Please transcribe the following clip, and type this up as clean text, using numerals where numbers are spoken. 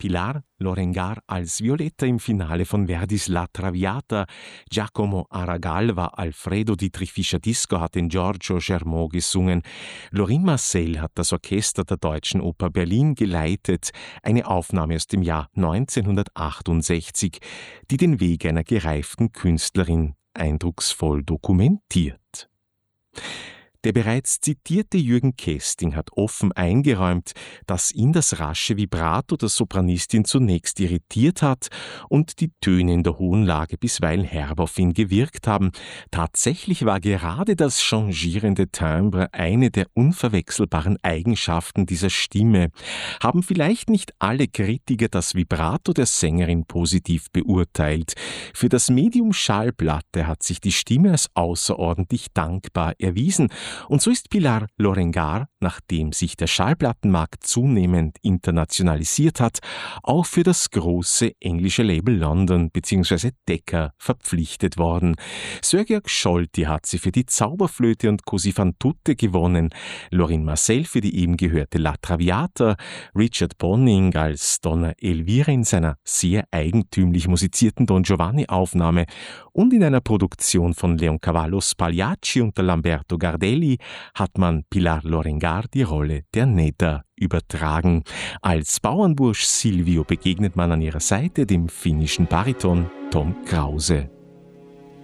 Pilar Lorengar als Violetta im Finale von Verdis La Traviata, Giacomo Aragal war Alfredo, Dietrich Fischer-Disko hat den Giorgio Germont gesungen, Lorin Maazel hat das Orchester der Deutschen Oper Berlin geleitet, eine Aufnahme aus dem Jahr 1968, die den Weg einer gereiften Künstlerin eindrucksvoll dokumentiert. Der bereits zitierte Jürgen Kesting hat offen eingeräumt, dass ihn das rasche Vibrato der Sopranistin zunächst irritiert hat und die Töne in der hohen Lage bisweilen herb auf ihn gewirkt haben. Tatsächlich war gerade das changierende Timbre eine der unverwechselbaren Eigenschaften dieser Stimme. Haben vielleicht nicht alle Kritiker das Vibrato der Sängerin positiv beurteilt. Für das Medium Schallplatte hat sich die Stimme als außerordentlich dankbar erwiesen. Und so ist Pilar Lorengar, nachdem sich der Schallplattenmarkt zunehmend internationalisiert hat, auch für das große englische Label London bzw. Decca verpflichtet worden. Sir Georg Scholti hat sie für die Zauberflöte und Così fan tutte gewonnen, Lorin Maazel für die eben gehörte La Traviata, Richard Bonning als Donna Elvira in seiner sehr eigentümlich musizierten Don Giovanni-Aufnahme und in einer Produktion von Leoncavallo Spagliacci unter Lamberto Gardelli hat man Pilar Lorengar die Rolle der Neda übertragen. Als Bauernbursch Silvio begegnet man an ihrer Seite dem finnischen Bariton Tom Krause.